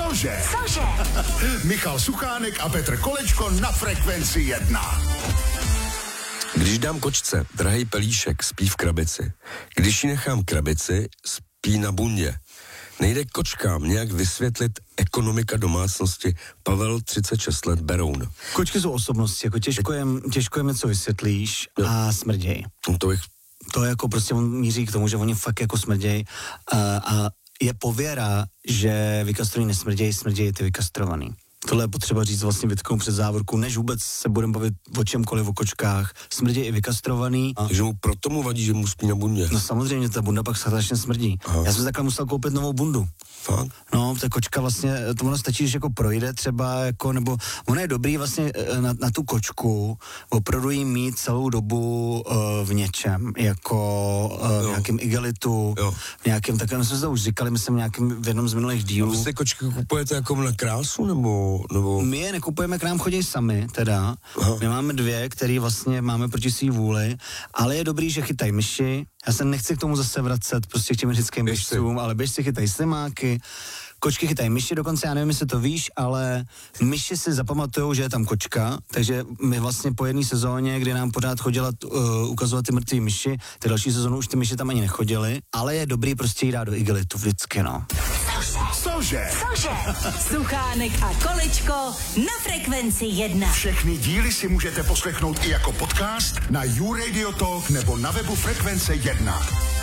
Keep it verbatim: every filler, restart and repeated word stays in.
Cože? Cože? Michal Suchánek a Petr Kolečko na Frekvenci jedna. Když dám kočce drahej pelíšek, spí v krabici. Když ji nechám krabici, spí na bundě. Nejde kočkám nějak vysvětlit ekonomika domácnosti. Pavel, třicet šest let, Beroun. Kočky jsou osobnosti, jako těžko jim, těžko jim něco vysvětlíš a smrděj. No to, bych... to jako prostě on míří k tomu, že oni fakt jako smrděj a, a je pověra, že vykastrovaný nesmrděj, smrděj ty vykastrovaný. Tohle je potřeba říct vlastně vytknout před závorku, než vůbec se budeme bavit o čemkoliv, o kočkách. Smrdí i vykastrovaný. A... Takže mu proto mu vadí, že mu spí na bundě. No samozřejmě, ta bunda pak strašně smrdí. Aha. Já jsem takhle musel koupit novou bundu. Fakt? No, ta kočka vlastně, to ono stačí, když jako projde třeba, jako, nebo ono je dobrý vlastně na, na tu kočku opravdu jí mít celou dobu uh, v něčem, jako uh, v nějakém igelitu, jo. v nějakém takovém, my jsme to už říkali, myslím, v nějakém, v jednom z minulých dílů. A vy si kočky kupujete jako na krásu, nebo, nebo... My je nekupujeme, k nám chodí sami, teda. Aha. My máme dvě, které vlastně máme proti svý vůli, ale je dobrý, že chytají myši. Já se nechci k tomu zase vracet, prostě k těm říckým myšcům, ale běžci chytají slimáky, kočky chytají myši, dokonce já nevím, jestli to víš, ale myši si zapamatujou, že je tam kočka, takže my vlastně po jedné sezóně, kdy nám pořád chodila uh, ukazovat ty mrtvý myši, ty další sezónu už ty myši tam ani nechodily, ale je dobrý prostě jít dát do igelitu vždycky, no. Cože? Cože? Suchánek a Kolečko na Frekvenci jedna. Všechny díly si můžete poslechnout i jako podcast na YouRadio Talk nebo na webu Frekvence jedna.